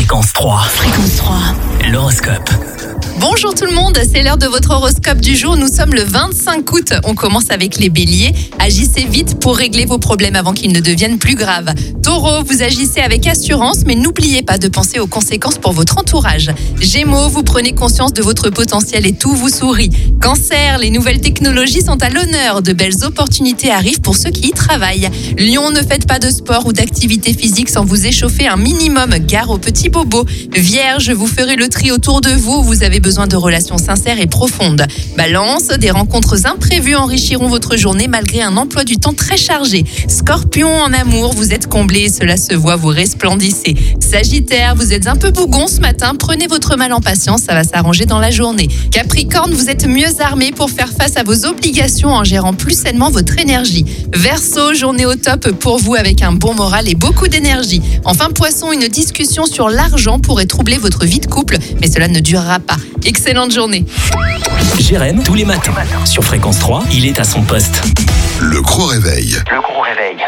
Fréquence 3. Fréquence 3. L'horoscope. Bonjour tout le monde, c'est l'heure de votre horoscope du jour. Nous sommes le 25 août. On commence avec les béliers. Agissez vite pour régler vos problèmes avant qu'ils ne deviennent plus graves. Taureau, vous agissez avec assurance, mais n'oubliez pas de penser aux conséquences pour votre entourage. Gémeaux, vous prenez conscience de votre potentiel et tout vous sourit. Cancer, les nouvelles technologies sont à l'honneur. De belles opportunités arrivent pour ceux qui y travaillent. Lion, ne faites pas de sport ou d'activité physique sans vous échauffer un minimum. Gare aux petits bobos. Vierge, vous ferez le tri autour de vous. Vous avez besoin de relations sincères et profondes. Balance, des rencontres imprévues enrichiront votre journée malgré un emploi du temps très chargé. Scorpion, en amour, vous êtes comblé, cela se voit, vous resplendissez. Sagittaire, vous êtes un peu bougon ce matin, prenez votre mal en patience, ça va s'arranger dans la journée. Capricorne, vous êtes mieux armé pour faire face à vos obligations en gérant plus sainement votre énergie. Verseau, journée au top pour vous avec un bon moral et beaucoup d'énergie. Enfin Poisson, une discussion sur l'argent pourrait troubler votre vie de couple, mais cela ne durera pas. Excellente journée. Jérém, tous les matins. Sur Fréquence 3, il est à son poste. Le gros réveil. Le gros réveil.